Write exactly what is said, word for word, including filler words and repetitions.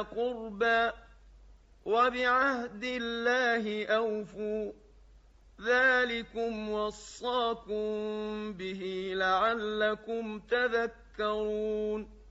قُرْبَىٰ وَبِعَهْدِ اللَّهِ أَوْفُوا ۚ ذَٰلِكُمْ وَصَّاكُم بِهِ لَعَلَّكُمْ تَذَكَّرُونَ